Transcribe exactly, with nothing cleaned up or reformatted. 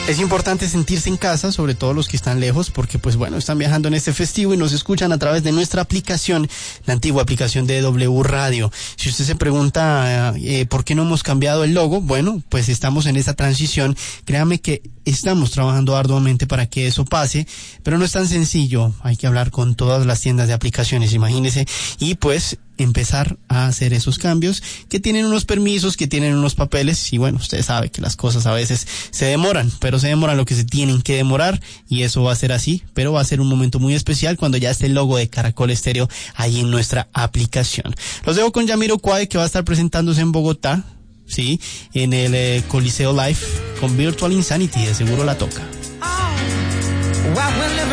Es importante sentirse en casa, sobre todo los que están lejos, porque pues bueno, están viajando en este festivo y nos escuchan a través de nuestra aplicación, la antigua aplicación de W Radio. Si usted se pregunta eh, por qué no hemos cambiado el logo, bueno, pues estamos en esa transición. Créame que estamos trabajando arduamente para que eso pase, pero no es tan sencillo. Hay que hablar con todas las tiendas de aplicaciones, imagínese, y pues empezar a hacer esos cambios que tienen unos permisos, que tienen unos papeles, y bueno, usted sabe que las cosas a veces se demoran, pero se demoran lo que se tienen que demorar, y eso va a ser así, pero va a ser un momento muy especial cuando ya esté el logo de Caracol Estéreo ahí en nuestra aplicación. Los dejo con Jamiroquai, que va a estar presentándose en Bogotá, sí, en el eh, Coliseo Live con Virtual Insanity, de seguro la toca. Oh, well,